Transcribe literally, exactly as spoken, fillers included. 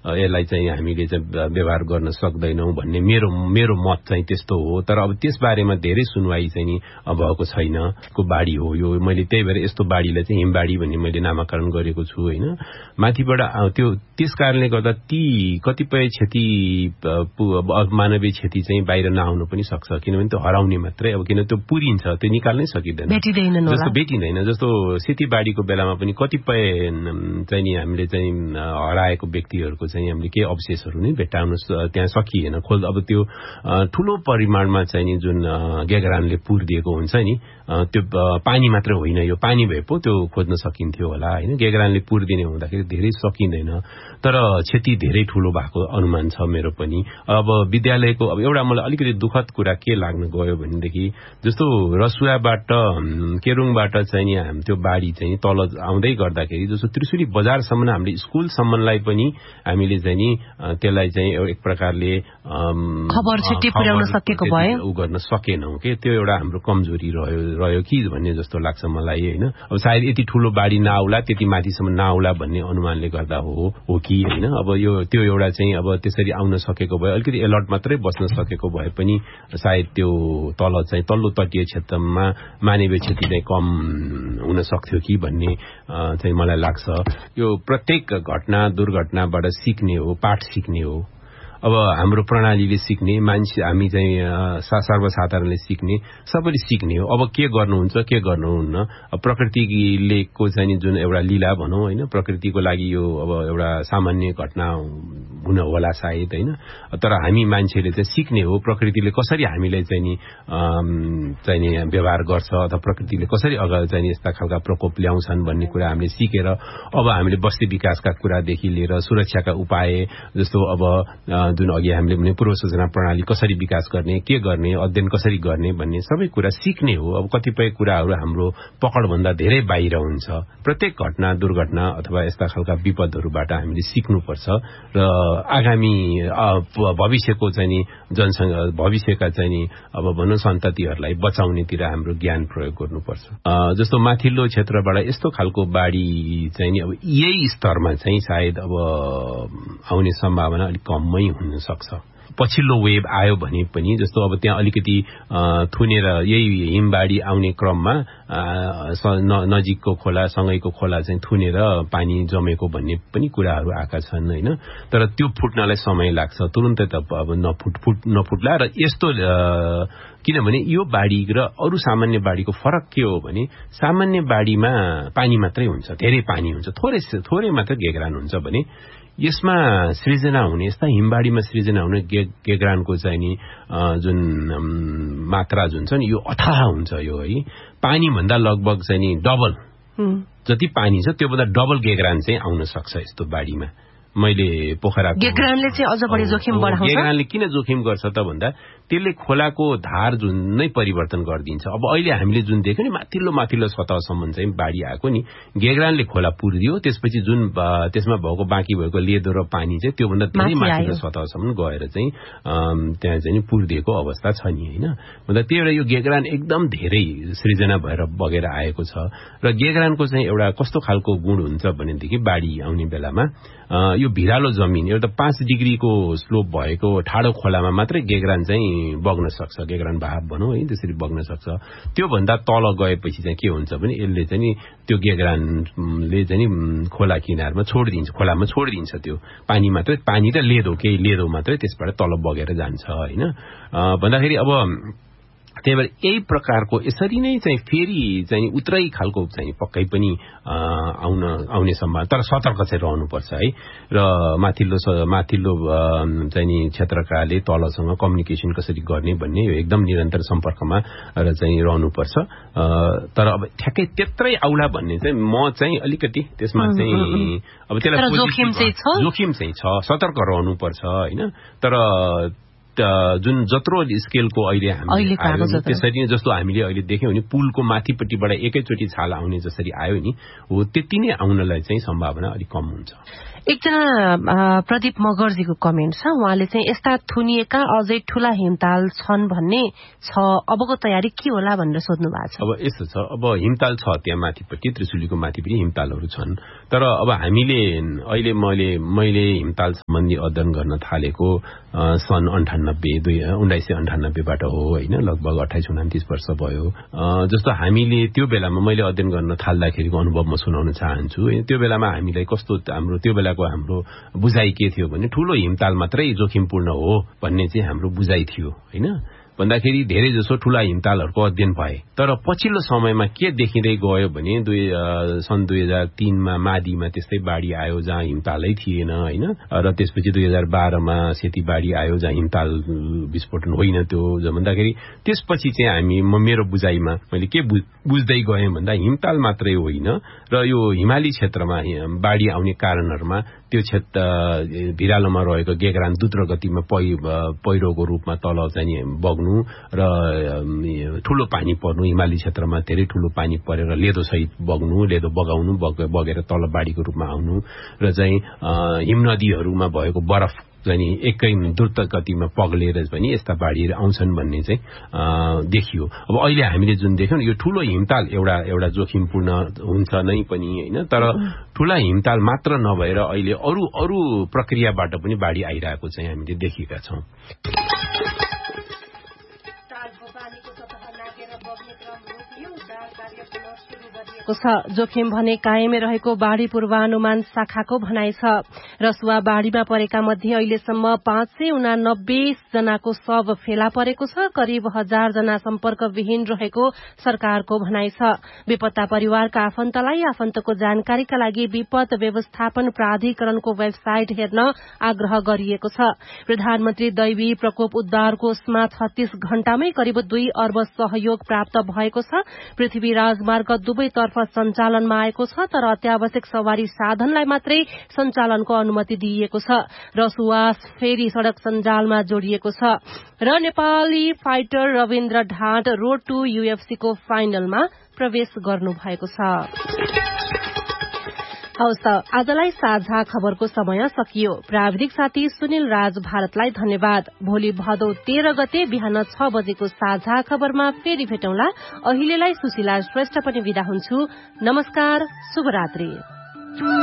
यसलाई चाहिँ हामीले चाहिँ व्यवहार गर्न सक्दैनौं भन्ने मेरो मेरो मत चाहिँ त्यस्तो हो। तर अब त्यस बारेमा धेरै सुनवाई चाहिँ नि भएको छैन। को बाढी हो यो, मैले त्यही भएर यस्तो बाढीलाई चाहिँ हिमबाढी भन्ने मैले नामाकरण गरेको छु हैन। माथिबाट त्यो त्यस कारणले गर्दा ती कतिपय क्षति मानवीय क्षति चाहिँ बाहिर नआउनु पनि सक्छ, किनभने त्यो हराउने मात्रै, अब किन त्यो पुरिन्छ, त्यो निकाल्नै सकिदैन, जस्तो भेटिँदैन। जस्तो खेतीबाडीको बेलामा पनि कतिपय चाहिँ नि हामीले चाहिँ हराएको व्यक्तिहरूको चाहिँ हामीले केही अवशेषहरू नै भेट्टाउन त्यहाँ सकिएन खोल। अब त्यो ठूलो परिमाणमा चाहिँ नि जुन गेगरानले पुरिदिएको हुन्छ नि, त्यो पानी मात्र होइन, यो पानी भए पो त्यो खोज्न सकिन्थ्यो होला हैन। गेगरानले पुरिदिने हुँदाखेरि धेरै सकिँदैन, तर क्षति धेरै ठूलो भएको अनुमान छ मेरो पनि। अब विद्यालयको अब एउटा मलाई अलिकति दुःखद कुरा के लाग्न गयो भनेदेखि, जस्तो रसुवाबाट केरुङबाट चाहिँ नि हाम त्यो बाढी चाहिँ तल आउँदै गर्दाखेरि जस्तो त्रिशुली बजारसम्म हामीले स्कुलसम्मलाई पनि हामीले चाहिँ नि त्यसलाई चाहिँ एक प्रकारले खबर छिट्टै पुर्याउन सकेको भए उ गर्न सकेनौं के, त्यो एउटा हाम्रो कमजोरी रह्यो रह्यो कि भन्ने जस्तो लाग्छ मलाई हैन। अब सायद यति ठूलो बाढी नआउला, त्यति माथिसम्म नआउला भन्ने अनुमानले गर्दा हो हो कि हैन। अब यो त्यो एउटा चाहिँ अब त्यसरी आउन सकेको भए, अलिकति अलर्ट मात्रै बस्न सकेको भए पनि सायद त्यो तल चाहिँ तल्लो तटीय क्षेत्रमा मानवीय क्षति चाहिँ कम हुन सक्थ्यो कि भन्ने चाहिँ मलाई लाग्छ। यो प्रत्येक घटना दुर्घटनाबाट सिक्ने हो, पाठ सिक्ने हो। अब हाम्रो प्रणालीले सिक्ने, मान्छे हामी चाहिँ सर्वसाधारणले सिक्ने, सबैले सिक्ने हो। अब के गर्नुहुन्छ के गर्नुहुन्न, प्रकृतिले को चाहिँ जुन एउटा लीला भनौं हैन, प्रकृतिको लागि यो अब एउटा सामान्य घटना हुन होला सायद हैन, तर हामी मान्छेले चाहिँ सिक्ने हो प्रकृतिले कसरी हामीलाई चाहिँ नि चाहिँ नि व्यवहार गर्छ, अथवा प्रकृतिले कसरी अगाडि चाहिँ यस्ता खालका प्रकोप ल्याउँछन् भन्ने कुरा हामीले सिकेर अब हामीले बस्ती विकासका कुरादेखि लिएर सुरक्षाका उपाय, जस्तो अब जुन अघि हामीले भने पूर्व सूचना प्रणाली कसरी विकास गर्ने, के गर्ने, अध्ययन कसरी गर्ने भन्ने सबै कुरा सिक्ने हो। अब कतिपय कुराहरू हाम्रो पकडभन्दा धेरै बाहिर हुन्छ। प्रत्येक घटना दुर्घटना अथवा यस्ता खालका विपदहरूबाट हामीले सिक्नुपर्छ र आगामी भविष्यको चाहिँ नि जनसंघ भविष्यका चाहिँ नि अब भनौं सन्ततिहरूलाई बचाउनेतिर हाम्रो ज्ञान प्रयोग गर्नुपर्छ। जस्तो माथिल्लो क्षेत्रबाट यस्तो खालको बाढी चाहिँ नि अब यही स्तरमा चाहिँ सायद अब आउने सम्भावना अलिक कमै हुन सक्छ। पछिल्लो वेभ आयो भने पनि जस्तो अब त्यहाँ अलिकति थुनेर यही हिमबाढी आउने क्रममा नजिकको खोला सँगैको खोला चाहिँ थुनेर पानी जमेको भन्ने पनि कुराहरू आएका छन् हैन। तर त्यो फुट्नलाई समय लाग्छ, तुरुन्तै त अब नफुट फुट नफुट्ला। र यस्तो किनभने यो बाढी र अरू सामान्य बाढीको फरक के हो भने, सामान्य बाढीमा पानी मात्रै हुन्छ, धेरै पानी हुन्छ, थोरै थोरै मात्र गेगरान हुन्छ भने यसमा सृजना हुने, यस्ता हिमबाढीमा सृजना हुने गेगरानको चाहिँ नि जुन मात्रा जुन छ नि यो अथाह हुन्छ। यो है पानी भन्दा लगभग चाहिँ नि डबल जति पानी छ त्योभन्दा डबल गेगरान चाहिँ आउन सक्छ यस्तो बाढीमा। मैले पोखरा गेगरानले चाहिँ अझ बढी जोखिम बढाउँछ। गेगरानले किन जोखिम गर्छ त भन्दा त्यसले खोलाको धार जुन नै परिवर्तन गरिदिन्छ। अब अहिले हामीले जुन देख्यौं नि माथिल्लो माथिल्लो सतहसम्म चाहिँ बाढी आएको नि, गेगरानले खोला पुरिदियो, त्यसपछि जुन त्यसमा भएको बाँकी भएको लेदो र पानी चाहिँ त्योभन्दा धेरै माथिल्लो सतहसम्म गएर चाहिँ त्यहाँ चाहिँ पुरिदिएको अवस्था छ नि हैन। भन्दा त्यही भएर यो गेगरान एकदम धेरै सृजना भएर बगेर आएको छ। र गेगरानको चाहिँ एउटा कस्तो खालको गुण हुन्छ भनेदेखि बाढी आउने बेलामा यो भिरालो जमिन एउटा पाँच डिग्रीको स्लोप भएको ठाडो खोलामा मात्रै गेगरान चाहिँ बग्न सक्छ, गेगरान भाव भनौं है त्यसरी बग्न सक्छ। त्यो भन्दा तल गएपछि चाहिँ के हुन्छ भने यसले चाहिँ त्यो गेगरानले चाहिँ खोला किनारमा छोडिदिन्छ, खोलामा छोडिदिन्छ त्यो पानी मात्रै, पानी र लेदो केही लेदो मात्रै त्यसबाट तल बगेर जान्छ हैन। भन्दाखेरि अब त्यही भएर यही प्रकारको यसरी नै चाहिँ फेरि चाहिँ उत्रै खालको चाहिँ पक्कै पनि आउन आउने सम्भावना, तर सतर्क चाहिँ रहनुपर्छ है। र माथिल्लो माथिल्लो चाहिँ नि क्षेत्रकाले तलसँग कम्युनिकेसन कसरी गर्ने भन्ने यो एकदम निरन्तर सम्पर्कमा र चाहिँ रहनुपर्छ। तर अब ठ्याक्कै त्यत्रै आउला भन्ने चाहिँ म चाहिँ अलिकति त्यसमा चाहिँ अब त्यसलाई जोखिम चाहिँ छ, जोखिम चाहिँ छ, सतर्क रहनुपर्छ हैन। तर जुन जत्रो स्केलको अहिले हामी त्यसरी नै जस्तो हामीले अहिले देख्यौं नि पुलको माथिपट्टिबाट एकैचोटि छाल आउने जसरी आयो नि, हो त्यति नै आउनलाई चाहिँ सम्भावना अलिक कम हुन्छ। एकजना प्रदीप मगरजीको कमेन्ट छ। उहाँले चाहिँ यस्ता थुनिएका अझै ठूला हिमताल छन् भन्ने छ, अबको तयारी के होला भनेर सोध्नु भएको छ। अब यस्तो छ, अब हिमताल छ त्यहाँ माथिपट्टि, त्रिशुलीको माथिपट्टि हिमतालहरू छन्। तर अब हामीले अहिले मैले मैले हिमताल सम्बन्धी अध्ययन गर्न थालेको सन् अन्ठानब्बे दुई उन्नाइस सय अन्ठानब्बेबाट हो होइन, लगभग अठाइस उन्तिस वर्ष भयो। जस्तो हामीले त्यो बेलामा मैले अध्ययन गर्न थाल्दाखेरिको अनुभव म सुनाउन चाहन्छु। त्यो बेलामा हामीलाई कस्तो हाम्रो त्यो बेलाको हाम्रो बुझाइ के थियो भने ठूलो हिमताल मात्रै जोखिमपूर्ण हो भन्ने चाहिँ हाम्रो बुझाइ थियो होइन। भन्दाखेरि धेरै जसो ठूला हिमतालहरूको अध्ययन भए। तर पछिल्लो समयमा के देखिँदै गयो भने दुई सन् दुई हजार तीनमा माडीमा त्यस्तै बाढी आयो जहाँ हिमतालै थिएन होइन, र त्यसपछि दुई हजार बाह्रमा सेती बाढी आयो जहाँ हिमताल विस्फोटन होइन त्यो भन्दाखेरि त्यसपछि चाहिँ हामी म मेरो बुझाइमा मैले के बुझ्दै गएँ भन्दा हिमताल मात्रै होइन र यो हिमाली क्षेत्रमा बाढी आउने कारणहरूमा त्यो क्षेत्र भिरालोमा रहेको गेगरान द्रुत गतिमा पहिरोको रूपमा तल चाहिँ बग्नु र ठूलो पानी पर्नु, हिमाली क्षेत्रमा धेरै ठूलो पानी परेर लेदो सहित बग्नु, लेदो बगाउनु, बगेर तल बाढीको रूपमा आउनु र चाहिँ हिमनदीहरूमा भएको बरफ चाहिँ एकै द्रुत गतिमा पग्लेर पनि यस्ता बाढीहरू आउँछन् भन्ने चाहिँ देखियो। अब अहिले हामीले जुन देख्यौं यो ठूलो हिमताल एउटा एउटा जोखिमपूर्ण हुन्छ नै पनि होइन, तर ठूला हिमताल मात्र नभएर अहिले अरू अरू प्रक्रियाबाट पनि बाढी आइरहेको चाहिँ हामीले देखेका छौं। जोखिम भने कायमै रहेको बाढ़ी पूर्वानुमान शाखाको भनाइ छ। रसुवा बाढ़ीमा परेका मध्ये अहिलेसम्म पाँच सय उनानब्बे जनाको शव फेला परेको छ। करिब हजार जना सम्पर्कविहीन रहेको सरकारको भनाइ छ। बेपत्ता परिवारका आफन्तलाई आफन्तको जानकारीका लागि विपद व्यवस्थापन प्राधिकरणको वेबसाइट हेर्न आग्रह गरिएको छ। प्रधानमन्त्री दैवी प्रकोप उद्धार कोषमा छत्तीस घण्टामै करिब दुई अर्ब सहयोग प्राप्त भएको छ। पृथ्वी राजमार्ग दुवैतर्फ सञ्चालनमा आएको छ, तर अत्यावश्यक सवारी साधनलाई मात्रै सञ्चालनको अनुमति दिइएको छ। रसुवा फेरि सड़क सञ्जालमा जोडिएको छ र Nepali fighter Rabindra ढाँट road two UFC को फाइनलमा प्रवेश गर्नु भएको छ। हवस्, आजलाई साझा खबरको समय सकियो। प्राविधिक साथी सुनिल राज भारतलाई धन्यवाद। भोलि भदौ तेह्र गते बिहान छ बजेको साझा खबरमा फेरि भेटौँला। अहिलेलाई सुशीला श्रेष्ठ पनि विदा हुन्छु। नमस्कार, शुभरात्री।